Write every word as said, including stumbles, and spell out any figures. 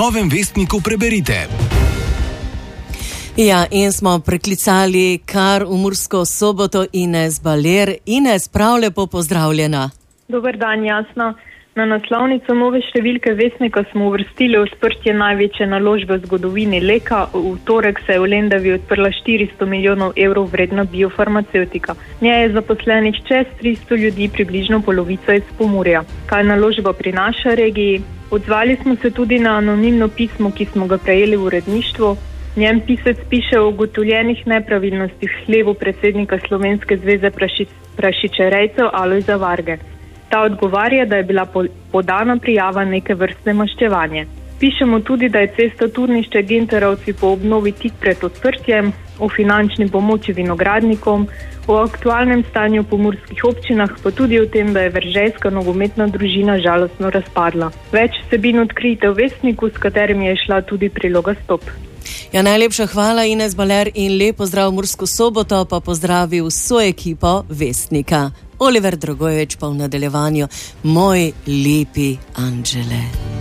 novem Vestniku preberite. Ja, in smo preklicali kar v Mursko Soboto Ines Baler. Ines, prav lepo pozdravljena. Dober dan, Jasna. Na naslovnico nove številke Vestnika smo uvrstili odprtje največje naložbe v zgodovini Leka. V torek se je v Lendavi odprla štiristo milijonov evrov vredna biofarmacevtika. V njej je zaposlenih čez tristo ljudi, približno polovica iz Pomurja. Kaj naložba prinaša regiji? Odzvali smo se tudi na anonimno pismo, ki smo ga prejeli v uredništvu. Njen pisec piše o ugotovljenih nepravilnostih v hlevu predsednika Slovenske zveze prašič, prašičerejcev Alojza Varge. Ta odgovarja, da je bila podana prijava neke vrste maščevanje. Pišemo tudi, da je cesta Turnišče Genterovci po obnovi tik pred odprtjem, o finančni pomoči vinogradnikom, o aktualnem stanju v pomurskih občinah, pa tudi o tem, da je veržejska nogometna družina žalostno razpadla. Več vsebin odkrijte v Vestniku, s katerim je šla tudi priloga Stop. Ja, najlepša hvala, Ines Baler, in lep pozdrav v Mursko Soboto, pa pozdravi vso ekipo Vestnika. Oliver Dragojevič pa v nadaljevanju. Moj lepi anđele.